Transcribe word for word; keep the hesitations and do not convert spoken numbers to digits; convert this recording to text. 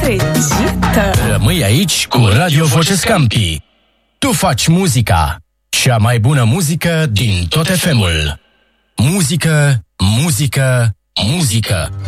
Răcită! Rămâi aici cu Radio Voce Scampi. Tu faci muzica, cea mai bună muzică din tot F M-ul. Muzică, muzică, muzică.